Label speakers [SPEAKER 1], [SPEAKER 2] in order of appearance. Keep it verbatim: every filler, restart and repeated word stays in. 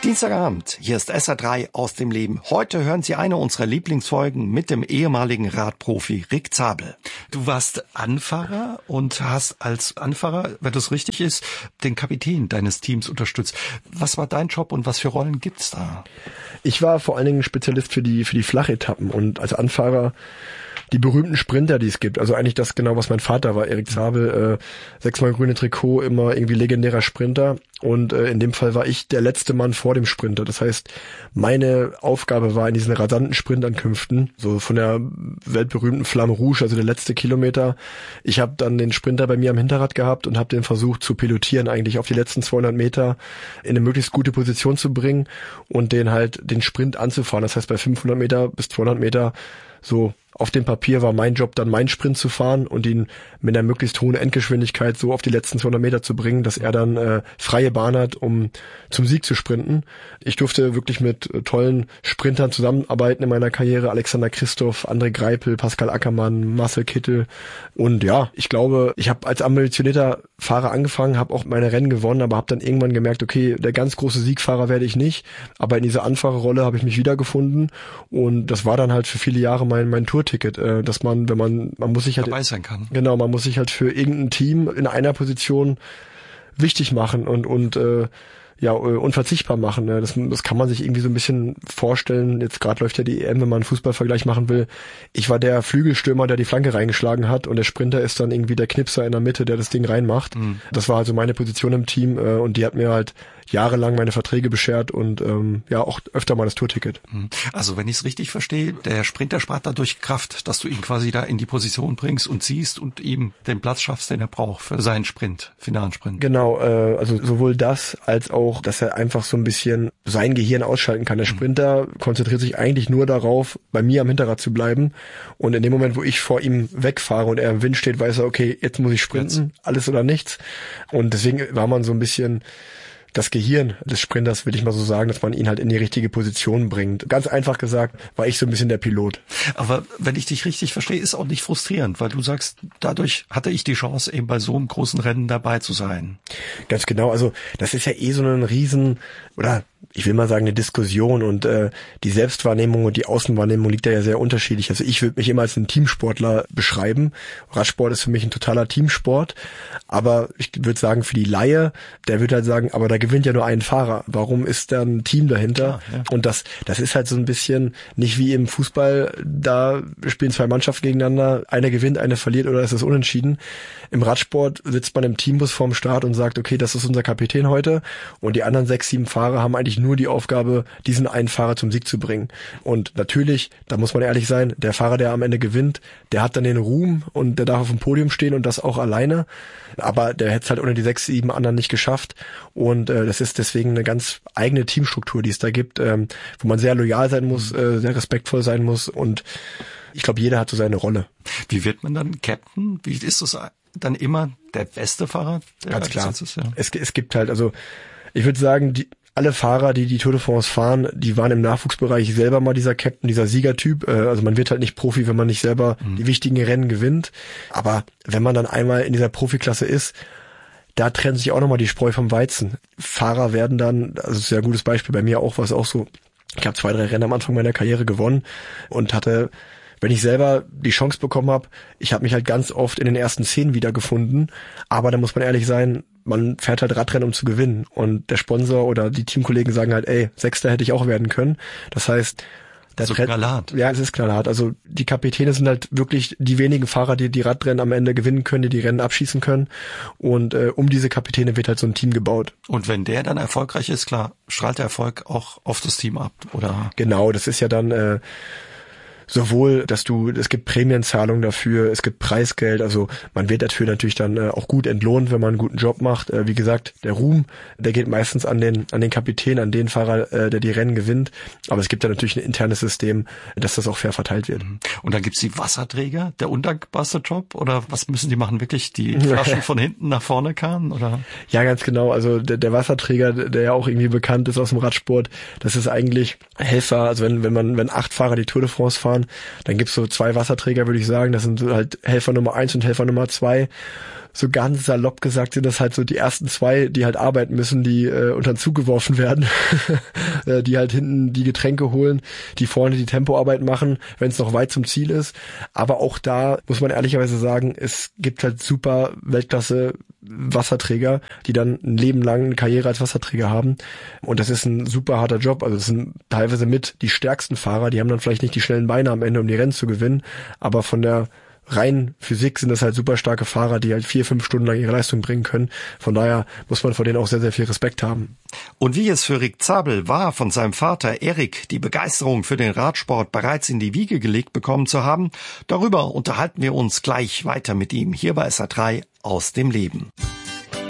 [SPEAKER 1] Dienstagabend, hier ist S R drei aus dem Leben. Heute hören Sie eine unserer Lieblingsfolgen mit dem ehemaligen Radprofi Rick Zabel. Du warst Anfahrer und hast als Anfahrer, wenn das richtig ist, den Kapitän deines Teams unterstützt. Was war dein Job und was für Rollen gibt's da?
[SPEAKER 2] Ich war vor allen Dingen Spezialist für die für die Flachetappen und als Anfahrer die berühmten Sprinter, die es gibt. Also eigentlich das genau, was mein Vater war, Erik Zabel, äh, sechsmal grüne Trikot, immer irgendwie legendärer Sprinter. Und äh, in dem Fall war ich der letzte Mann vor dem Sprinter. Das heißt, meine Aufgabe war in diesen rasanten Sprintankünften, so von der weltberühmten Flamme Rouge, also der letzte Kilometer. Ich habe dann den Sprinter bei mir am Hinterrad gehabt und habe den versucht zu pilotieren, eigentlich auf die letzten zweihundert Meter in eine möglichst gute Position zu bringen und den halt den Sprint anzufahren. Das heißt, bei fünfhundert Meter bis zweihundert Meter so auf dem Papier war mein Job dann, meinen Sprint zu fahren und ihn mit einer möglichst hohen Endgeschwindigkeit so auf die letzten zweihundert Meter zu bringen, dass er dann äh, freie Bahn hat, um zum Sieg zu sprinten. Ich durfte wirklich mit äh, tollen Sprintern zusammenarbeiten in meiner Karriere. Alexander Christoph, André Greipel, Pascal Ackermann, Marcel Kittel. Und ja, ich glaube, ich habe als ambitionierter Fahrer angefangen, habe auch meine Rennen gewonnen, aber habe dann irgendwann gemerkt, okay, der ganz große Siegfahrer werde ich nicht. Aber in dieser Anfahrerrolle habe ich mich wiedergefunden und das war dann halt für viele Jahre mein, mein Tour Ticket, äh, dass man, wenn man, man muss sich halt
[SPEAKER 1] dabei sein kann.
[SPEAKER 2] Genau, man muss sich halt für irgendein Team in einer Position wichtig machen und und äh, ja unverzichtbar machen. Ne? Das, das kann man sich irgendwie so ein bisschen vorstellen. Jetzt gerade läuft ja die E M, wenn man einen Fußballvergleich machen will. Ich war der Flügelstürmer, der die Flanke reingeschlagen hat und der Sprinter ist dann irgendwie der Knipser in der Mitte, der das Ding reinmacht. Mhm. Das war also meine Position im Team äh, und die hat mir halt jahrelang meine Verträge beschert und ähm, ja auch öfter mal das Tourticket.
[SPEAKER 1] Also wenn ich es richtig verstehe, der Sprinter spart dadurch Kraft, dass du ihn quasi da in die Position bringst und ziehst und ihm den Platz schaffst, den er braucht für seinen Sprint, finalen Sprint.
[SPEAKER 2] Genau, äh, also sowohl das als auch, dass er einfach so ein bisschen sein Gehirn ausschalten kann. Der Sprinter mhm. konzentriert sich eigentlich nur darauf, bei mir am Hinterrad zu bleiben und in dem Moment, wo ich vor ihm wegfahre und er im Wind steht, weiß er, okay, jetzt muss ich sprinten, jetzt. Alles oder nichts. Und deswegen war man so ein bisschen das Gehirn des Sprinters, will ich mal so sagen, dass man ihn halt in die richtige Position bringt. Ganz einfach gesagt, war ich so ein bisschen der Pilot.
[SPEAKER 1] Aber wenn ich dich richtig verstehe, ist auch nicht frustrierend, weil du sagst, dadurch hatte ich die Chance, eben bei so einem großen Rennen dabei zu sein.
[SPEAKER 2] Ganz genau, also das ist ja eh so ein Riesen, oder ich will mal sagen, eine Diskussion und äh, die Selbstwahrnehmung und die Außenwahrnehmung liegt da ja sehr unterschiedlich. Also ich würde mich immer als einen Teamsportler beschreiben. Radsport ist für mich ein totaler Teamsport, aber ich würde sagen, für die Laie, der würde halt sagen, aber da gewinnt ja nur ein Fahrer. Warum ist da ein Team dahinter? Ja, ja. Und das das ist halt so ein bisschen nicht wie im Fußball, da spielen zwei Mannschaften gegeneinander, einer gewinnt, einer verliert oder ist es unentschieden. Im Radsport sitzt man im Teambus vorm Start und sagt, okay, das ist unser Kapitän heute und die anderen sechs, sieben Fahrer haben eigentlich nur die Aufgabe, diesen einen Fahrer zum Sieg zu bringen. Und natürlich, da muss man ehrlich sein, der Fahrer, der am Ende gewinnt, der hat dann den Ruhm und der darf auf dem Podium stehen und das auch alleine. Aber der hätte es halt ohne die sechs, sieben anderen nicht geschafft. Und äh, das ist deswegen eine ganz eigene Teamstruktur, die es da gibt, ähm, wo man sehr loyal sein muss, äh, sehr respektvoll sein muss und ich glaube, jeder hat so seine Rolle.
[SPEAKER 1] Wie wird man dann Captain? Wie ist das dann immer der beste Fahrer? Der
[SPEAKER 2] Ganz klar.
[SPEAKER 1] Ist, ja.
[SPEAKER 2] es, es gibt halt, also ich würde sagen, die alle Fahrer, die die Tour de France fahren, die waren im Nachwuchsbereich selber mal dieser Captain, dieser Siegertyp. Also man wird halt nicht Profi, wenn man nicht selber mhm. die wichtigen Rennen gewinnt. Aber wenn man dann einmal in dieser Profiklasse ist, da trennt sich auch nochmal die Spreu vom Weizen. Fahrer werden dann, also das ist ja ein gutes Beispiel, bei mir auch war es auch so, ich habe zwei, drei Rennen am Anfang meiner Karriere gewonnen und hatte, wenn ich selber die Chance bekommen habe, ich habe mich halt ganz oft in den ersten zehn wiedergefunden, aber da muss man ehrlich sein, man fährt halt Radrennen, um zu gewinnen und der Sponsor oder die Teamkollegen sagen halt, ey, Sechster hätte ich auch werden können. Das heißt,
[SPEAKER 1] das ist knallhart.
[SPEAKER 2] Ja, es ist knallhart. Also die Kapitäne sind halt wirklich die wenigen Fahrer, die die Radrennen am Ende gewinnen können, die die Rennen abschießen können und äh, um diese Kapitäne wird halt so ein Team gebaut.
[SPEAKER 1] Und wenn der dann erfolgreich ist, klar, strahlt der Erfolg auch auf das Team ab, oder?
[SPEAKER 2] Genau, das ist ja dann äh, sowohl, dass du, es gibt Prämienzahlungen dafür, es gibt Preisgeld, also man wird dafür natürlich dann äh, auch gut entlohnt, wenn man einen guten Job macht. Äh, wie gesagt, der Ruhm, der geht meistens an den an den Kapitän, an den Fahrer, äh, der die Rennen gewinnt. Aber es gibt da natürlich ein internes System, dass das auch fair verteilt wird.
[SPEAKER 1] Und dann gibt's die Wasserträger, der undankbarste Job, oder was müssen die machen? Wirklich die Flaschen von hinten nach vorne karren, oder?
[SPEAKER 2] Ja, ganz genau. Also der, der Wasserträger, der ja auch irgendwie bekannt ist aus dem Radsport, das ist eigentlich Helfer. Also wenn wenn man wenn acht Fahrer die Tour de France fahren, dann gibt's so zwei Wasserträger, würde ich sagen. Das sind halt Helfer Nummer eins und Helfer Nummer zwei. so ganz salopp gesagt sind das halt so die ersten zwei, die halt arbeiten müssen, die äh, unter den Zug geworfen werden, die halt hinten die Getränke holen, die vorne die Tempoarbeit machen, wenn es noch weit zum Ziel ist. Aber auch da muss man ehrlicherweise sagen, es gibt halt super Weltklasse Wasserträger, die dann ein Leben lang eine Karriere als Wasserträger haben. Und das ist ein super harter Job. Also das sind teilweise mit die stärksten Fahrer, die haben dann vielleicht nicht die schnellen Beine am Ende, um die Rennen zu gewinnen, aber von der rein Physik sind das halt super starke Fahrer, die halt vier, fünf Stunden lang ihre Leistung bringen können. Von daher muss man vor denen auch sehr, sehr viel Respekt haben.
[SPEAKER 1] Und wie es für Rick Zabel war, von seinem Vater Erik die Begeisterung für den Radsport bereits in die Wiege gelegt bekommen zu haben, darüber unterhalten wir uns gleich weiter mit ihm hier bei S R drei aus dem Leben.